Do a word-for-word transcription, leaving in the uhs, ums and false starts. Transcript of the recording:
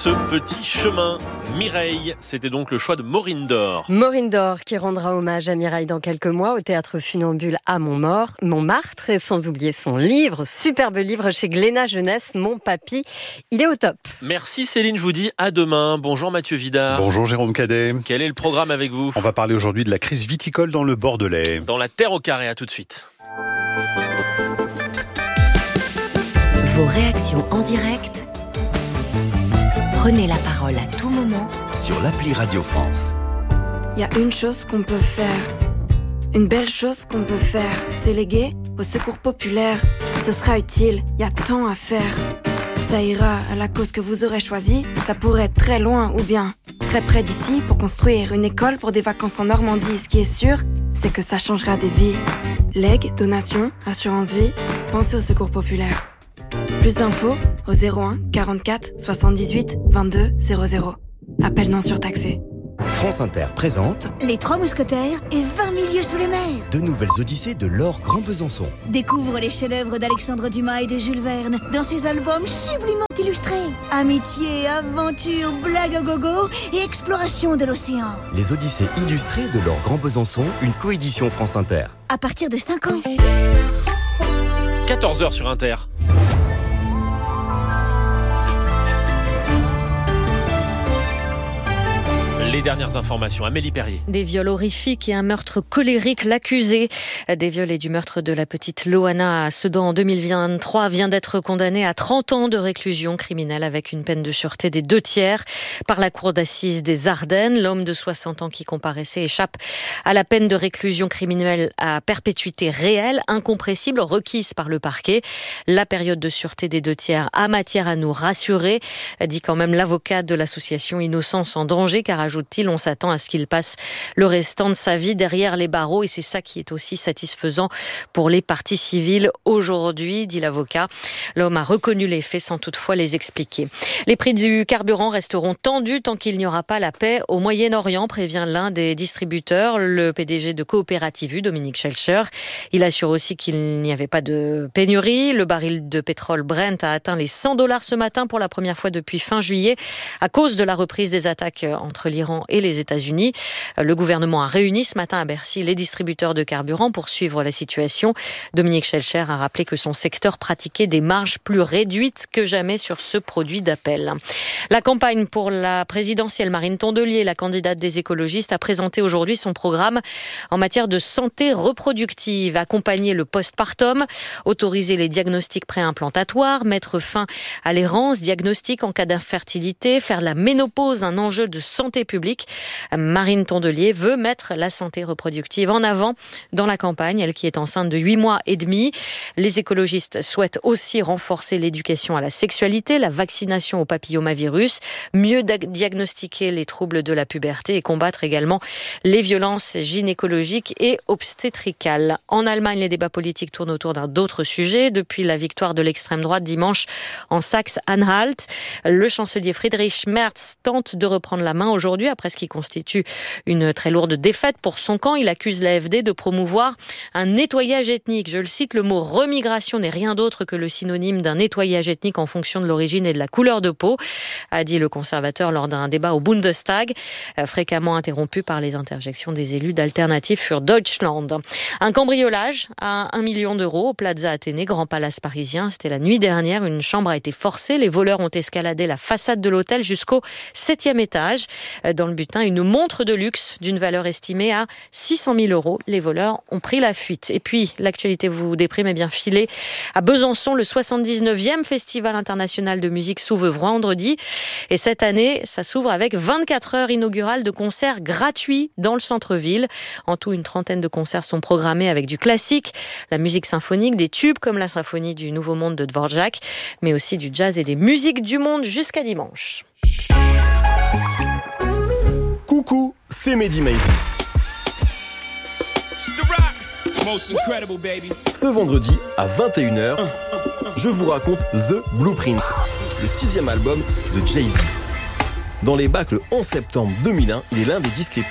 ce petit chemin. Mireille, c'était donc le choix de Maureen Dor. Maureen Dor qui rendra hommage à Mireille dans quelques mois au Théâtre Funambule à Montmort, Montmartre, et sans oublier son livre, superbe livre chez Glénat Jeunesse, Mon Papy. Il est au top. Merci Céline, je vous dis à demain. Bonjour Mathieu Vidard. Bonjour Jérôme Cadet. Quel est le programme avec vous ? On va parler aujourd'hui de la crise viticole dans le Bordelais. Dans la terre au carré, à tout de suite. Vos réactions en direct, prenez la parole à tout moment sur l'appli Radio France. Il y a une chose qu'on peut faire, une belle chose qu'on peut faire, c'est léguer au secours populaire. Ce sera utile, il y a tant à faire. Ça ira à la cause que vous aurez choisie, ça pourrait être très loin ou bien très près d'ici pour construire une école pour des vacances en Normandie. Ce qui est sûr, c'est que ça changera des vies. Legs, donations, assurance vie, pensez au secours populaire. Plus d'infos au zéro un quarante-quatre soixante-dix-huit vingt-deux zéro zéro. Appel non surtaxé. France Inter présente Les Trois Mousquetaires et vingt mille lieues sous les mers. de nouvelles odyssées de Laure Grand Besançon. Découvre les chefs-d'œuvre d'Alexandre Dumas et de Jules Verne dans ses albums sublimement illustrés. Amitié, aventure, blague à gogo et exploration de l'océan. Les odyssées illustrées de Laure Grand Besançon, une coédition France Inter. À partir de cinq ans. quatorze heures sur Inter. Les dernières informations, Amélie Perrier. Des viols horrifiques et un meurtre colérique. L'accusé des viols et du meurtre de la petite Loana à Sedan en deux mille vingt-trois vient d'être condamné à trente ans de réclusion criminelle avec une peine de sûreté des deux tiers par la cour d'assises des Ardennes. L'homme de soixante ans qui comparaissait échappe à la peine de réclusion criminelle à perpétuité réelle, incompressible, requise par le parquet. La période de sûreté des deux tiers a matière à nous rassurer, dit quand même l'avocat de l'association Innocence en danger, car ajoute on s'attend à ce qu'il passe le restant de sa vie derrière les barreaux et c'est ça qui est aussi satisfaisant pour les parties civiles aujourd'hui, dit l'avocat. L'homme a reconnu les faits sans toutefois les expliquer. Les prix du carburant resteront tendus tant qu'il n'y aura pas la paix au Moyen-Orient, prévient l'un des distributeurs, le P D G de Coopérative U, Dominique Schelcher. Il assure aussi qu'il n'y avait pas de pénurie. Le baril de pétrole Brent a atteint les cent dollars ce matin pour la première fois depuis fin juillet à cause de la reprise des attaques entre l'Iran et les États-Unis. Le gouvernement a réuni ce matin à Bercy les distributeurs de carburant pour suivre la situation. Dominique Schelcher a rappelé que son secteur pratiquait des marges plus réduites que jamais sur ce produit d'appel. La campagne pour la présidentielle, Marine Tondelier, la candidate des écologistes, a présenté aujourd'hui son programme en matière de santé reproductive. Accompagner le postpartum, autoriser les diagnostics préimplantatoires, mettre fin à l'errance diagnostique en cas d'infertilité, faire de la ménopause un enjeu de santé publique. Marine Tondelier veut mettre la santé reproductive en avant dans la campagne, elle qui est enceinte de huit mois et demi. Les écologistes souhaitent aussi renforcer l'éducation à la sexualité, la vaccination au papillomavirus, mieux diagnostiquer les troubles de la puberté et combattre également les violences gynécologiques et obstétricales. En Allemagne, les débats politiques tournent autour d'un autre sujet. Depuis la victoire de l'extrême droite dimanche en Saxe-Anhalt, le chancelier Friedrich Merz tente de reprendre la main aujourd'hui après ce qui constitue une très lourde défaite pour son camp. Il accuse l'A F D de promouvoir un nettoyage ethnique. Je le cite, le mot remigration n'est rien d'autre que le synonyme d'un nettoyage ethnique en fonction de l'origine et de la couleur de peau, a dit le conservateur lors d'un débat au Bundestag, fréquemment interrompu par les interjections des élus d'Alternative für Deutschland. Un cambriolage à un million d'euros au Plaza Athénée, Grand Palace parisien. C'était la nuit dernière. Une chambre a été forcée. Les voleurs ont escaladé la façade de l'hôtel jusqu'au septième étage. Dans le butin, une montre de luxe d'une valeur estimée à six cent mille euros. Les voleurs ont pris la fuite. Et puis, l'actualité vous déprime, eh bien filé à Besançon, le soixante-dix-neuvième Festival international de musique s'ouvre vendredi. Et cette année, ça s'ouvre avec vingt-quatre heures inaugurales de concerts gratuits dans le centre-ville. En tout, une trentaine de concerts sont programmés avec du classique, la musique symphonique, des tubes comme la symphonie du Nouveau Monde de Dvorak, mais aussi du jazz et des musiques du monde jusqu'à dimanche. Coucou, c'est Mehdi Maizy. Ce vendredi, à vingt et une heures, je vous raconte The Blueprint, le sixième album de Jay-Z. Dans les bacs le onze septembre deux mille un, il est l'un des disques les